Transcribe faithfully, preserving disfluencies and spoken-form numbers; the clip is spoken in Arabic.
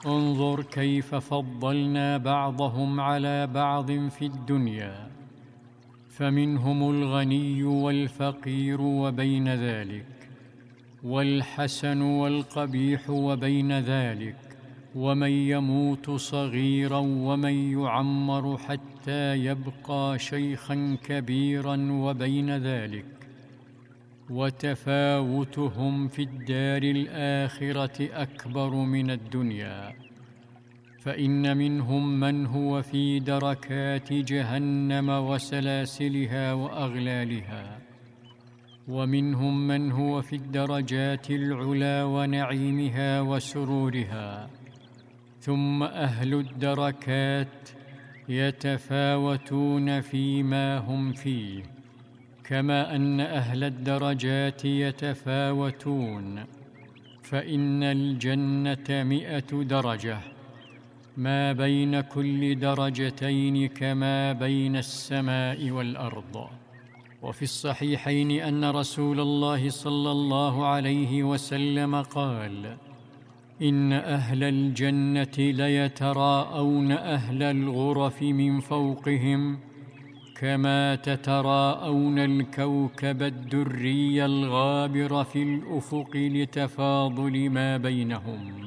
انظر كيف فضلنا بعضهم على بعض في الدنيا، فمنهم الغني والفقير وبين ذلك، والحسن والقبيح وبين ذلك، ومن يموت صغيرا ومن يعمر حتى يبقى شيخا كبيرا وبين ذلك. وتفاوتهم في الدار الآخرة أكبر من الدنيا، فإن منهم من هو في دركات جهنم وسلاسلها وأغلالها، ومنهم من هو في الدرجات العلى ونعيمها وسرورها. ثم أهل الدركات يتفاوتون فيما هم فيه، كما أن أهل الدرجات يتفاوتون، فإن الجنة مئة درجة، ما بين كل درجتين كما بين السماء والأرض. وفي الصحيحين أن رسول الله صلى الله عليه وسلم قال: إن أهل الجنة ليتراءون أهل الغرف من فوقهم كما تتراءون الكوكب الدري الغابر في الأفق لتفاضل ما بينهم.